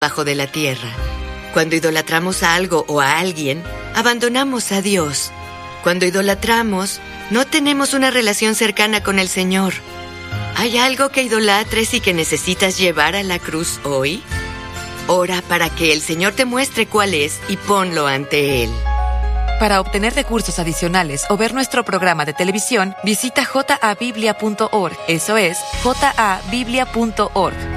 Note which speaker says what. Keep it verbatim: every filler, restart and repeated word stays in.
Speaker 1: Bajo de la tierra. Cuando idolatramos a algo o a alguien, abandonamos a Dios. Cuando idolatramos, no tenemos una relación cercana con el Señor. ¿Hay algo que idolatres y que necesitas llevar a la cruz hoy? Ora para que el Señor te muestre cuál es y ponlo ante Él.
Speaker 2: Para obtener recursos adicionales o ver nuestro programa de televisión, visita j a biblia punto org. Eso es, j a biblia punto org.